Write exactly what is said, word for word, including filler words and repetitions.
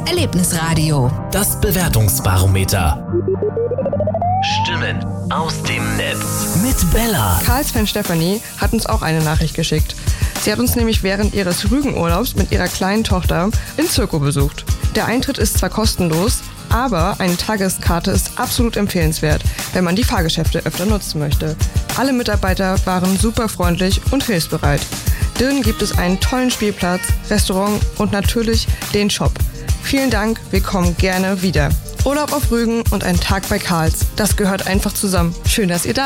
Erlebnisradio. Das Bewertungsbarometer. Stimmen aus dem Netz mit Bella. Karls-Fan Stefanie hat uns auch eine Nachricht geschickt. Sie hat uns nämlich während ihres Rügenurlaubs mit ihrer kleinen Tochter in Zirko besucht. Der Eintritt ist zwar kostenlos, aber eine Tageskarte ist absolut empfehlenswert, wenn man die Fahrgeschäfte öfter nutzen möchte. Alle Mitarbeiter waren super freundlich und hilfsbereit. Drin gibt es einen tollen Spielplatz, Restaurant und natürlich den Shop. Vielen Dank, wir kommen gerne wieder. Urlaub auf Rügen und ein Tag bei Karls. Das gehört einfach zusammen. Schön, dass ihr da seid.